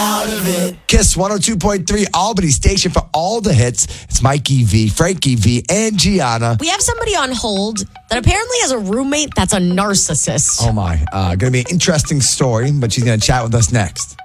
out of it. Kiss 102.3, Albany station for all the hits. It's Mikey V, Frankie V, and Gianna. We have somebody on hold that apparently has a roommate that's a narcissist. Oh my, going to be an interesting story, but she's going to chat with us next.